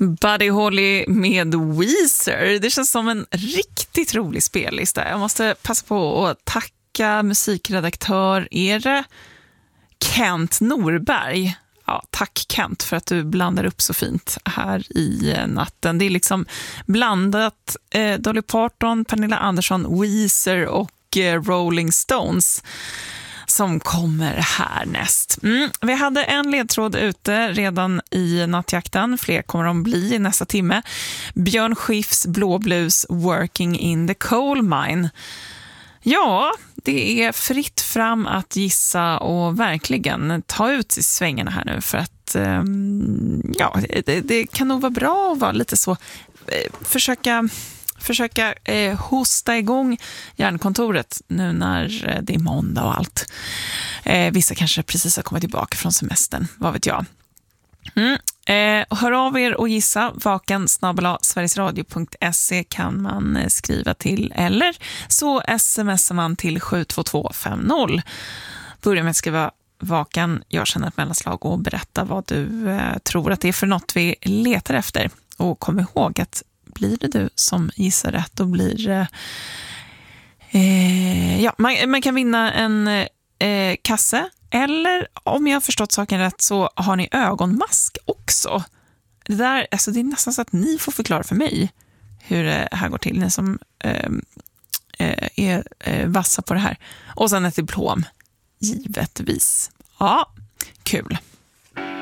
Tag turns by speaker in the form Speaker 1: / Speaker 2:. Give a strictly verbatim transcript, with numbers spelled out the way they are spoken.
Speaker 1: Buddy Holly med Weezer. Det känns som en riktigt rolig spellista. Jag måste passa på att tacka musikredaktör är det Kent Norberg. Ja, tack Kent för att du blandar upp så fint här i natten. Det är liksom blandat eh, Dolly Parton, Pernilla Andersson, Weezer och eh, Rolling Stones som kommer härnäst. Mm. Vi hade en ledtråd ute redan i nattjakten. Fler kommer de bli i nästa timme. Björn Skifs Blåblues Working in the Coal Mine. Ja, det är fritt fram att gissa och verkligen ta ut i svängarna här nu för att um, ja, det, det kan nog vara bra att vara lite så eh, försöka försöka eh, hosta igång hjärnkontoret nu när eh, det är måndag och allt. Eh, vissa kanske precis har kommit tillbaka från semestern, vad vet jag. Mm. Eh, hör av er och gissa. Vaken snabel-a sverigesradio punkt se kan man eh, skriva till, eller så smsar man till sju två två fem noll. Börja med att skriva vaken, jag känner ett mellanslag och berätta vad du eh, tror att det är för något vi letar efter. Och kom ihåg att blir det du som gissar rätt, då blir eh, eh, ja, man, man kan vinna en eh, kasse. Eller om jag har förstått saken rätt så har ni ögonmask också. Det, där, alltså det är nästan så att ni får förklara för mig hur det här går till. Ni som eh, är eh, vassa på det här. Och sen ett diplom, givetvis. Ja, kul.